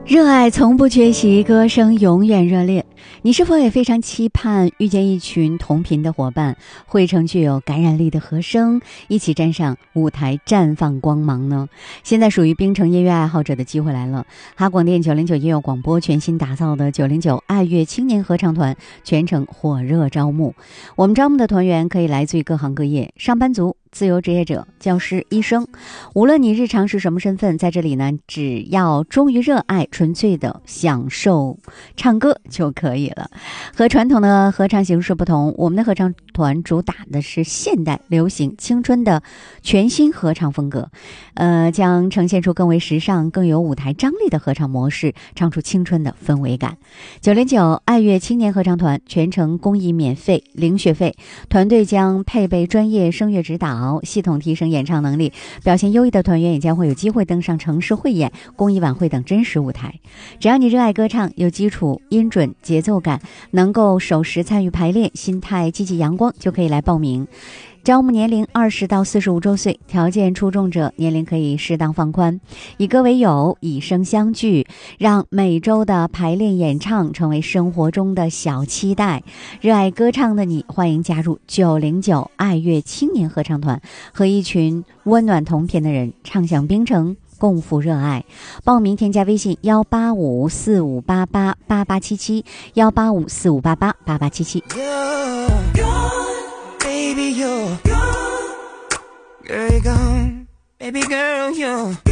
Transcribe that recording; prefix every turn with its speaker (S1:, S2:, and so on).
S1: 热爱从不缺席，歌声永远热烈。你是否也非常期盼遇见一群同频的伙伴，汇成具有感染力的和声，一起站上舞台绽放光芒呢？现在属于冰城音乐爱好者的机会来了。哈广电909音乐广播全新打造的909爱乐青年合唱团全程火热招募。我们招募的团员可以来自于各行各业，上班族、自由职业者、教师、医生，无论你日常是什么身份，在这里呢，只要忠于热爱，纯粹的享受唱歌就可以了。和传统的合唱形式不同，我们的合唱团主打的是现代、流行、青春的全新合唱风格，将呈现出更为时尚、更有舞台张力的合唱模式，唱出青春的氛围感。909爱乐青年合唱团全程公益免费，零学费，团队将配备专业声乐指导，系统提升演唱能力，表现优异的团员也将会有机会登上城市汇演、公益晚会等真实舞台。只要你热爱歌唱，有基础、音准、节奏感，能够守时参与排练，心态积极阳光，就可以来报名。招募年龄20到45周岁，条件出众者年龄可以适当放宽。以歌为友，以声相聚，让每周的排练演唱成为生活中的小期待。热爱歌唱的你，欢迎加入909爱乐青年合唱团，和一群温暖同频的人唱响冰城，共赴热爱。报名添加微信18545888877 18545888877。
S2: Baby, you're gone. Girl, you're gone. Baby girl, you're